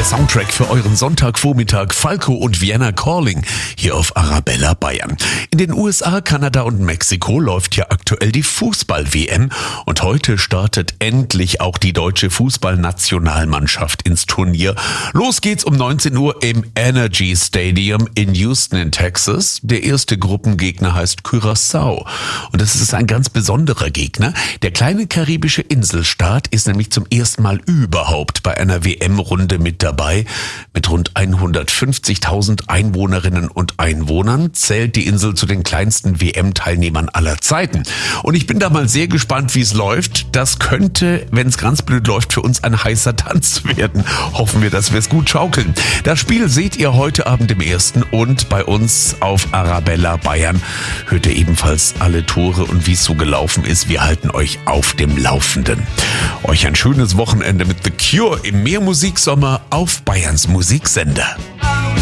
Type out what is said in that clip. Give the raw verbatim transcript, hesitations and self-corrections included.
Der Soundtrack für euren Sonntagvormittag, Falco und Vienna Calling hier auf Arabella Bayern. In den U S A, Kanada und Mexiko läuft ja aktuell die Fußball-W M und heute startet endlich auch die deutsche Fußballnationalmannschaft ins Turnier. Los geht's um neunzehn Uhr im Energy Stadium in Houston in Texas. Der erste Gruppengegner heißt Curaçao und das ist ein ganz besonderer Gegner. Der kleine karibische Inselstaat ist nämlich zum ersten Mal überhaupt bei einer W M-Runde mit dabei. Mit rund hundertfünfzigtausend Einwohnerinnen und Einwohnern zählt die Insel zu den kleinsten W M-Teilnehmern aller Zeiten. Und ich bin da mal sehr gespannt, wie es läuft. Das könnte, wenn es ganz blöd läuft, für uns ein heißer Tanz werden. Hoffen wir, dass wir es gut schaukeln. Das Spiel seht ihr heute Abend im ersten und bei uns auf Arabella Bayern hört ihr ebenfalls alle Tore und wie es so gelaufen ist. Wir halten euch auf dem Laufenden. Euch ein schönes Wochenende mit The Cure im Mehrmusiksommer auf Bayerns Musiksender.